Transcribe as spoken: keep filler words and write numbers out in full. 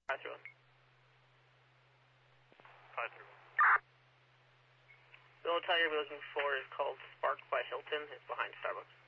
five three one. five three one. The hotel you'll be looking for is called Spark by Hilton. It's behind Starbucks.